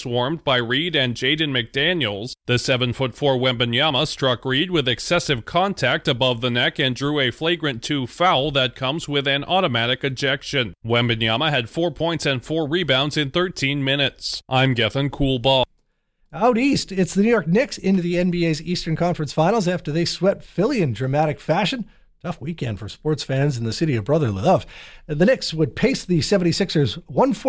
swarmed by Reed and Jaden McDaniels. The 7'4" Wembanyama struck Reed with excessive contact above the neck and drew a flagrant 2 foul that comes with an automatic ejection. Wembanyama had 4 points and 4 rebounds in 13 minutes. I'm Gethin Coolbaugh. Out east, it's the New York Knicks into the NBA's Eastern Conference Finals after they swept Philly in dramatic fashion. Tough weekend for sports fans in the city of brotherly love. The Knicks would pace the 76ers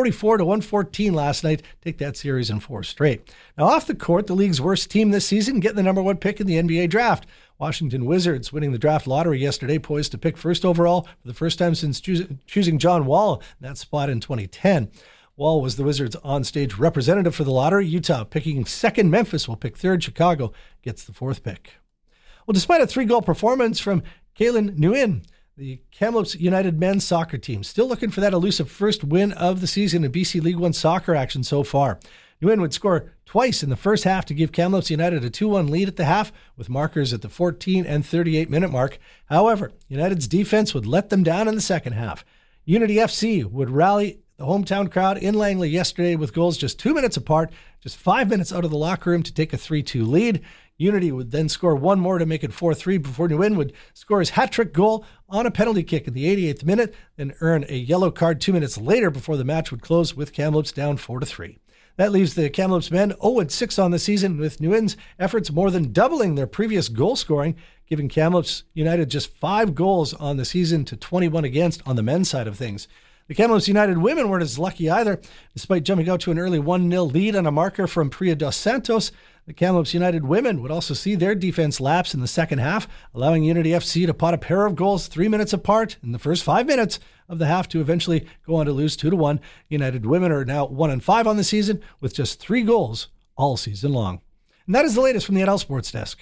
144-114 last night, take that series in 4 straight. Now off the court, the league's worst team this season, getting the number 1 pick in the NBA draft. Washington Wizards winning the draft lottery yesterday, poised to pick first overall for the first time since choosing John Wall in that spot in 2010. Wall was the Wizards' on-stage representative for the lottery. Utah picking second. Memphis will pick third. Chicago gets the 4th pick. Well, despite a 3-goal performance from Kalen Nguyen, the Kamloops United men's soccer team still looking for that elusive first win of the season in BC League One soccer action so far. Nguyen would score twice in the first half to give Kamloops United a 2-1 lead at the half, with markers at the 14 and 38-minute mark. However, United's defense would let them down in the second half. Unity FC would rally the hometown crowd in Langley yesterday with goals just 2 minutes apart, just 5 minutes out of the locker room to take a 3-2 lead. Unity would then score one more to make it 4-3 before Nguyen would score his hat-trick goal on a penalty kick in the 88th minute, then earn a yellow card 2 minutes later before the match would close with Kamloops down 4-3. That leaves the Kamloops men 0-6 on the season, with Nguyen's efforts more than doubling their previous goal scoring, giving Kamloops United just 5 goals on the season to 21 against on the men's side of things. The Kamloops United women weren't as lucky either. Despite jumping out to an early 1-0 lead on a marker from Priya Dos Santos, the Kamloops United women would also see their defense lapse in the second half, allowing Unity FC to pot a pair of goals 3 minutes apart in the first 5 minutes of the half to eventually go on to lose 2-1. United women are now 1-5 on the season with just 3 goals all season long. And that is the latest from the NL Sports Desk.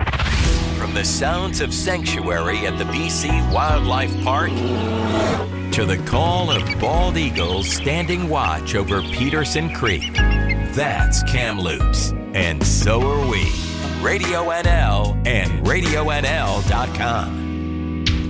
From the sounds of sanctuary at the BC Wildlife Park to the call of bald eagles standing watch over Peterson Creek. That's Kamloops, and so are we. Radio NL and RadioNL.com.